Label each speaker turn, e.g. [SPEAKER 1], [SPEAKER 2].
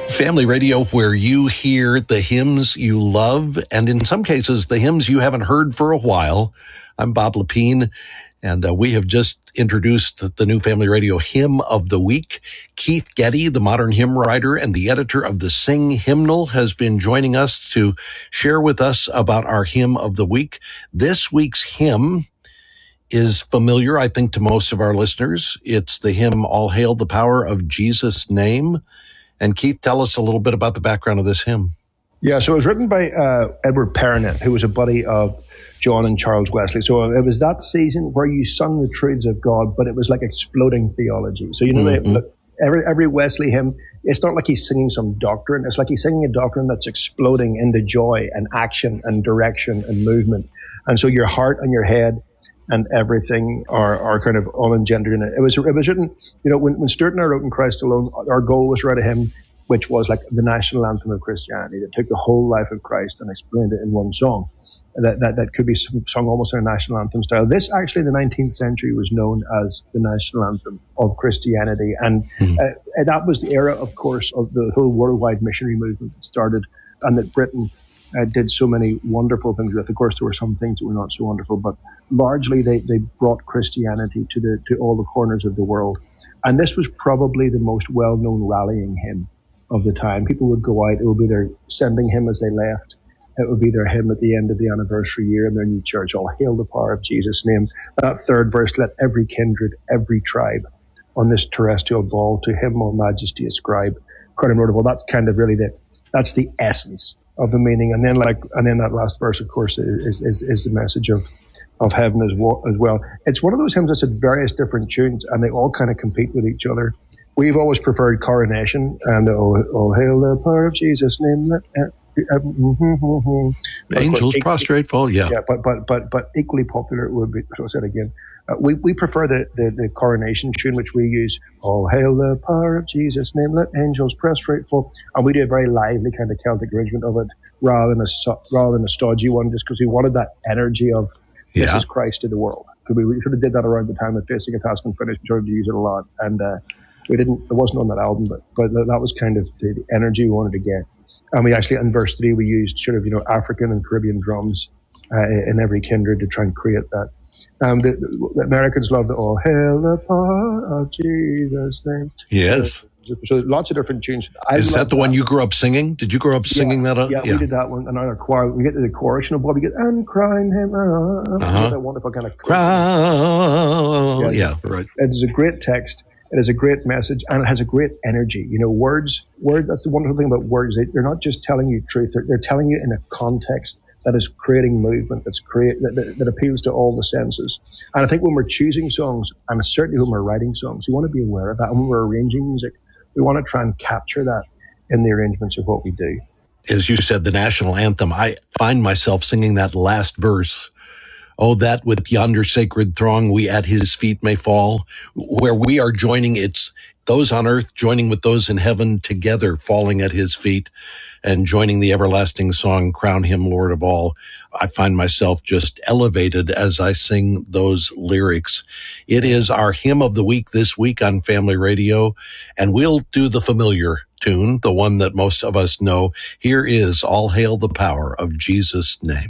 [SPEAKER 1] Family Radio, where you hear the hymns you love, and in some cases, the hymns you haven't heard for a while. I'm Bob Lepine, and we have just introduced the new Family Radio Hymn of the Week. Keith Getty, the modern hymn writer and the editor of the Sing Hymnal, has been joining us to share with us about our Hymn of the Week. This week's hymn is familiar, I think, to most of our listeners. It's the hymn, All Hail the Power of Jesus' Name. And Keith, tell us a little bit about the background of this hymn.
[SPEAKER 2] Yeah, so it was written by Edward Perronet, who was a buddy of John and Charles Wesley. So it was that season where you sung the truths of God, but it was like exploding theology. So, you know, every Wesley hymn, it's not like he's singing some doctrine. It's like he's singing a doctrine that's exploding into joy and action and direction and movement. And so your heart and your head and everything are kind of all engendered in it. It was written, you know, when Stuart and I wrote In Christ Alone, our goal was to write a hymn which was like the national anthem of Christianity, that took the whole life of Christ and explained it in one song. That could be sung almost in a national anthem style. This actually in the 19th century was known as the national anthem of Christianity. And that was the era, of course, of the whole worldwide missionary movement that started, and that Britain did so many wonderful things with. Of course, there were some things that were not so wonderful, but largely they brought Christianity to all the corners of the world. And this was probably the most well-known rallying hymn of the time. People would go out, it would be their sending hymn as they left. It would be their hymn at the end of the anniversary year in their new church. All hail the power of Jesus' name. That third verse, let every kindred, every tribe on this terrestrial ball to him all majesty ascribe. Quite notable. That's kind of really that's the essence of the meaning. And then that last verse, of course, is the message of heaven as well. It's one of those hymns that's at various different tunes, and they all kind of compete with each other. We've always preferred Coronation and oh hail the power of Jesus' name.
[SPEAKER 1] Angels prostrate fall, yeah.
[SPEAKER 2] But equally popular would be, so I said again, we prefer the Coronation tune, which we use, all hail the power of Jesus' name, let angels prostrate fall, and we do a very lively kind of Celtic arrangement of it, rather than a stodgy one, just because we wanted that energy of this is Christ to the world. We sort of did that around the time that Facing a Task Unfinished. We started to use it a lot, and it wasn't on that album, but that was kind of the energy we wanted to get. And we actually, in verse 3, we used sort of, you know, African and Caribbean drums in every kindred to try and create that. The Americans love the all hail the power of Jesus' name.
[SPEAKER 1] Yes.
[SPEAKER 2] So lots of different tunes.
[SPEAKER 1] Is that the one you grew up singing? Did you grow up singing that?
[SPEAKER 2] Yeah, we did that one. And our choir, we get to the chorus, you know, we get, and crying him, that wonderful kind of
[SPEAKER 1] cry. Yeah, right.
[SPEAKER 2] It is a great text. It is a great message, and it has a great energy. You know, words, that's the wonderful thing about words. They're not just telling you truth. They're telling you in a context that is creating movement, that appeals to all the senses. And I think when we're choosing songs, and certainly when we're writing songs, we want to be aware of that. And when we're arranging music, we want to try and capture that in the arrangements of what we do.
[SPEAKER 1] As you said, the national anthem, I find myself singing that last verse. Oh, that with yonder sacred throng we at his feet may fall, where we are joining, it's those on earth joining with those in heaven together, falling at his feet and joining the everlasting song, Crown Him Lord of All. I find myself just elevated as I sing those lyrics. It is our hymn of the week this week on Family Radio, and we'll do the familiar tune, the one that most of us know. Here is All Hail the Power of Jesus' Name.